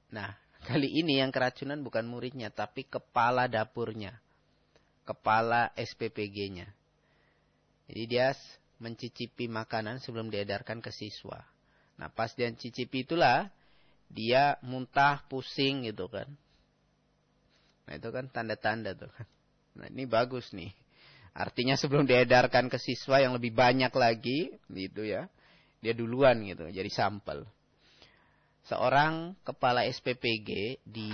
Nah, kali ini yang keracunan bukan muridnya, tapi kepala dapurnya. Kepala SPPG-nya. Jadi dia mencicipi makanan sebelum diedarkan ke siswa. Nah, pas dia cicipi itulah, dia muntah, pusing gitu kan. Nah, itu kan tanda-tanda tuh kan. Nah, ini bagus nih. Artinya sebelum diedarkan ke siswa yang lebih banyak lagi, gitu ya. Dia duluan gitu, jadi sampel. Seorang kepala SPPG di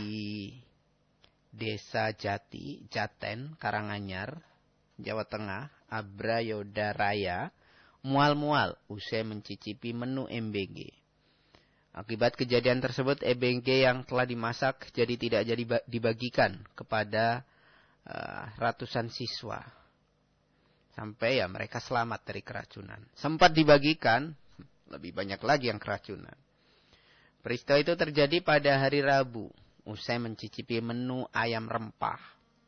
Desa Jati, Jaten, Karanganyar, Jawa Tengah, Abrayoda Raya, mual-mual usai mencicipi menu MBG. Akibat kejadian tersebut, MBG yang telah dimasak jadi tidak jadi dibagikan kepada ratusan siswa. Sampai ya mereka selamat dari keracunan. Sempat dibagikan, lebih banyak lagi yang keracunan. Peristiwa itu terjadi pada hari Rabu, usai mencicipi menu ayam rempah.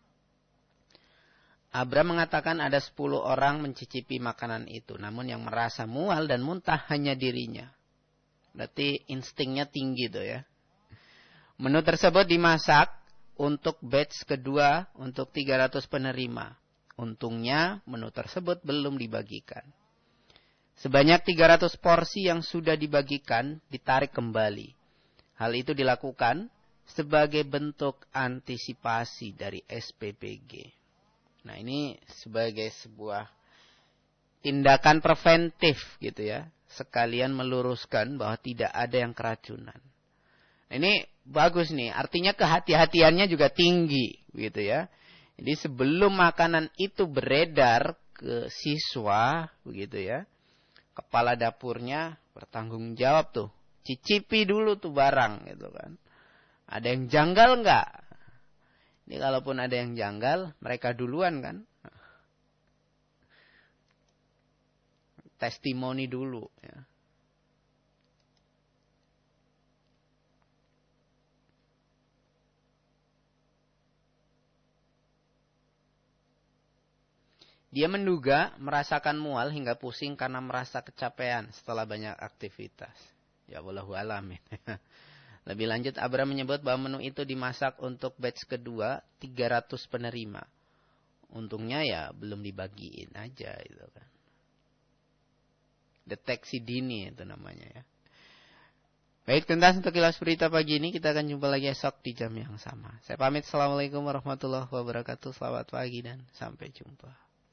Abra mengatakan ada 10 orang mencicipi makanan itu, namun yang merasa mual dan muntah hanya dirinya. Berarti instingnya tinggi tuh ya. Menu tersebut dimasak untuk batch kedua untuk 300 penerima. Untungnya menu tersebut belum dibagikan. Sebanyak 300 porsi yang sudah dibagikan ditarik kembali. Hal itu dilakukan sebagai bentuk antisipasi dari SPPG. Nah, ini sebagai sebuah tindakan preventif gitu ya. Sekalian meluruskan bahwa tidak ada yang keracunan. Ini bagus nih, artinya kehati-hatiannya juga tinggi gitu ya. Jadi sebelum makanan itu beredar ke siswa begitu ya, kepala dapurnya bertanggung jawab tuh. Cicipi dulu tuh barang gitu kan. Ada yang janggal enggak? Ini kalaupun ada yang janggal, mereka duluan kan. Testimoni dulu ya. Dia menduga merasakan mual hingga pusing karena merasa kecapean setelah banyak aktivitas. Ya wallahu alam. Lebih lanjut, Abra menyebut bahwa menu itu dimasak untuk batch kedua 300 penerima. Untungnya ya belum dibagiin aja gitu kan. Deteksi dini itu namanya ya. Baik, tuntas untuk kilas berita pagi ini. Kita akan jumpa lagi esok di jam yang sama. Saya pamit. Assalamualaikum warahmatullahi wabarakatuh. Selamat pagi dan sampai jumpa.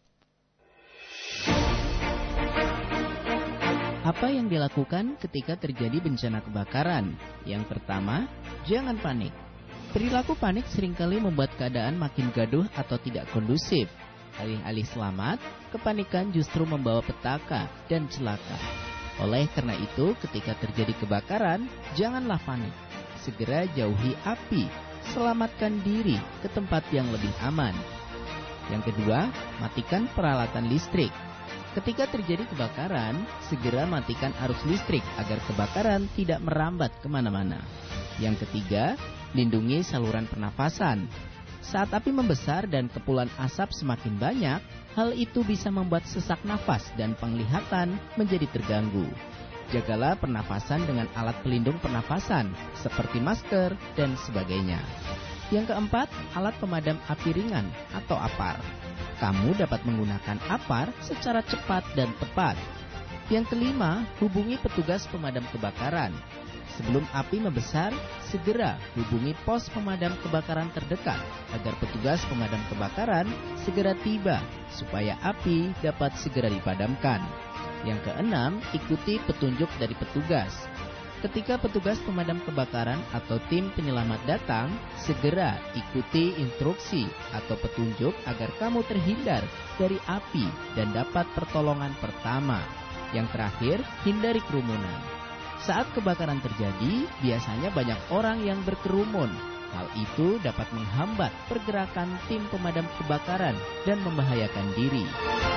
Apa yang dilakukan ketika terjadi bencana kebakaran? Yang pertama, jangan panik. Perilaku panik seringkali membuat keadaan makin gaduh atau tidak kondusif. Alih-alih selamat, kepanikan justru membawa petaka dan celaka. Oleh karena itu, ketika terjadi kebakaran, janganlah panik. Segera jauhi api, selamatkan diri ke tempat yang lebih aman. Yang kedua, matikan peralatan listrik. Ketika terjadi kebakaran, segera matikan arus listrik agar kebakaran tidak merambat kemana-mana. Yang ketiga, lindungi saluran pernafasan. Saat api membesar dan kepulan asap semakin banyak, hal itu bisa membuat sesak nafas dan penglihatan menjadi terganggu. Jagalah pernafasan dengan alat pelindung pernafasan, seperti masker dan sebagainya. Yang keempat, alat pemadam api ringan atau APAR. Kamu dapat menggunakan APAR secara cepat dan tepat. Yang kelima, hubungi petugas pemadam kebakaran. Sebelum api membesar, segera hubungi pos pemadam kebakaran terdekat agar petugas pemadam kebakaran segera tiba supaya api dapat segera dipadamkan. Yang keenam, ikuti petunjuk dari petugas. Ketika petugas pemadam kebakaran atau tim penyelamat datang, segera ikuti instruksi atau petunjuk agar kamu terhindar dari api dan dapat pertolongan pertama. Yang terakhir, hindari kerumunan. Saat kebakaran terjadi, biasanya banyak orang yang berkerumun. Hal itu dapat menghambat pergerakan tim pemadam kebakaran dan membahayakan diri.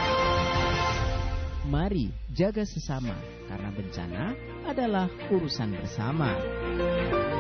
Mari jaga sesama, karena bencana adalah urusan bersama.